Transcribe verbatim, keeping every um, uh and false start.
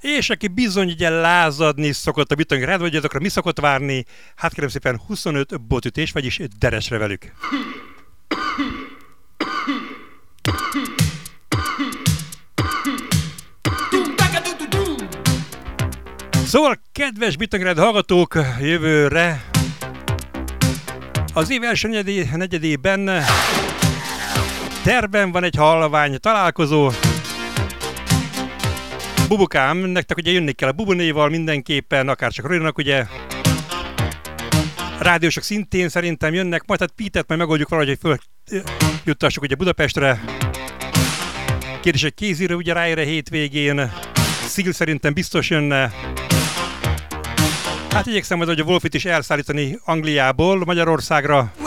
És aki bizony ugye lázadni szokott a Bitcoin rád, vagy azokra mi szokott várni, hát kérem szépen huszonöt botütés, vagyis deresre velük. Szóval, kedves Bitcoin hallgatók, jövőre az év első negyedében terben van egy halvány találkozó. Bubukám, nektek ugye jönni kell a Bubunéval mindenképpen, akár csak Rolinak ugye. Rádiósok szintén szerintem jönnek, majd hát Pítert majd megoldjuk valahogy, hogy följuttassuk ugye Budapestre. Kérdés, hogy Kézire ugye ráér a hétvégén, Szigl szerintem biztos jönne. Hát igyekszem majd, hogy a Wolfit is elszállítani Angliából Magyarországra.